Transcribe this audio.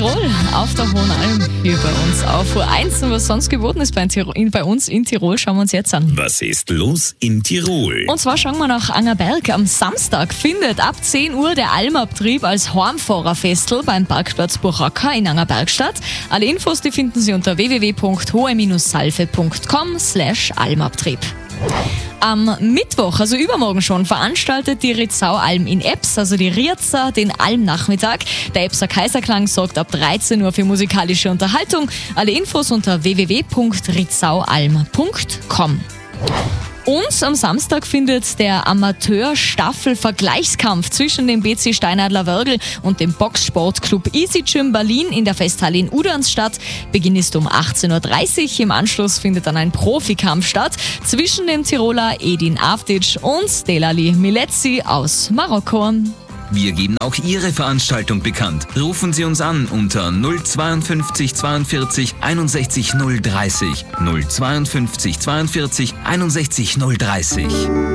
Tirol auf der Hohen Alm hier bei uns auf Uhr 1. Und was sonst geboten ist bei uns in Tirol, schauen wir uns jetzt an. Was ist los in Tirol? Und zwar schauen wir nach Angerberg. Am Samstag findet ab 10 Uhr der Almabtrieb als Heimfahrerfestl beim Parkplatz Burraca in Angerberg statt. Alle Infos die finden Sie unter www.hohe-salve.com/Almabtrieb. Am Mittwoch, also übermorgen schon, veranstaltet die Ritzau-Alm in Ebbs, also die Rietzer, den Almnachmittag. Der Ebbser Kaiserklang sorgt ab 13 Uhr für musikalische Unterhaltung. Alle Infos unter www.ritzaualm.com. Und am Samstag findet der Amateur-Staffel-Vergleichskampf zwischen dem BC Steinadler Wörgl und dem Boxsportclub Easy Gym Berlin in der Festhalle in Udans statt. Beginn ist um 18.30 Uhr. Im Anschluss findet dann ein Profikampf statt zwischen dem Tiroler Edin Avdic und Delali Milezi aus Marokko. Wir geben auch Ihre Veranstaltung bekannt. Rufen Sie uns an unter 052 42 61 030. 052 42 61 030.